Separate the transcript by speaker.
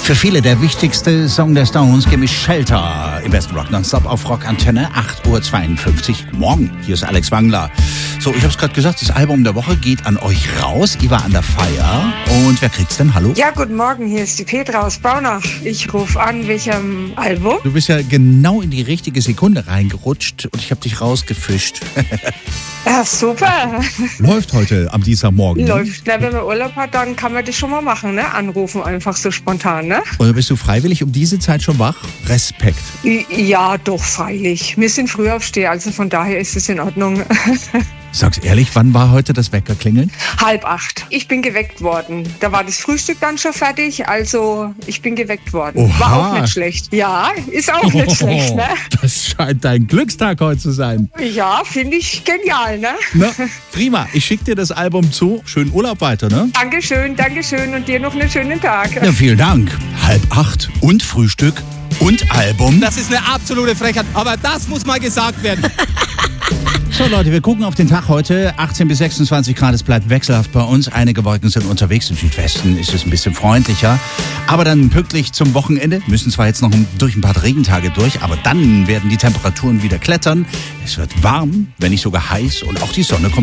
Speaker 1: Für viele der wichtigste Song der Stones, Gimme Shelter, im besten Rock Nonstop auf Rockantenne, 8:52 Uhr. Morgen, hier ist Alex Wangler. So, ich habe es gerade gesagt, das Album der Woche geht an euch raus. Ihr war an der Feier. Und wer kriegt's denn? Hallo?
Speaker 2: Ja, guten Morgen, hier ist die Petra aus Baunach. Ich rufe an, welchem Album?
Speaker 1: Du bist ja genau in die richtige Sekunde reingerutscht und ich habe dich rausgefischt.
Speaker 2: Ja, super.
Speaker 1: Läuft heute am Dienstagmorgen.
Speaker 2: Läuft. Na, wenn man Urlaub hat, dann kann man das schon mal machen, ne? Anrufen einfach so spontan, ne?
Speaker 1: Oder bist du freiwillig um diese Zeit schon wach? Respekt.
Speaker 2: Ja, doch, freilich. Wir sind Frühaufsteher, also von daher ist es in Ordnung.
Speaker 1: Sag's ehrlich, wann war heute das Weckerklingeln?
Speaker 2: 7:30. Ich bin geweckt worden. Da war das Frühstück dann schon fertig, also ich bin geweckt worden.
Speaker 1: Oha.
Speaker 2: War auch nicht schlecht. Ja, ist auch nicht schlecht, ne?
Speaker 1: Das scheint dein Glückstag heute zu sein.
Speaker 2: Ja, finde ich genial, ne?
Speaker 1: Na, prima. Ich schicke dir das Album zu. Schönen Urlaub weiter, ne?
Speaker 2: Dankeschön, Dankeschön und dir noch einen schönen Tag.
Speaker 1: Ja, vielen Dank. 7:30 und Frühstück und Album.
Speaker 3: Das ist eine absolute Frechheit, aber das muss mal gesagt werden.
Speaker 1: So Leute, wir gucken auf den Tag heute. 18 bis 26 Grad, es bleibt wechselhaft bei uns. Einige Wolken sind unterwegs. Im Südwesten ist es ein bisschen freundlicher. Aber dann pünktlich zum Wochenende. Müssen zwar jetzt noch durch ein paar Regentage durch, aber dann werden die Temperaturen wieder klettern. Es wird warm, wenn nicht sogar heiß und auch die Sonne kommt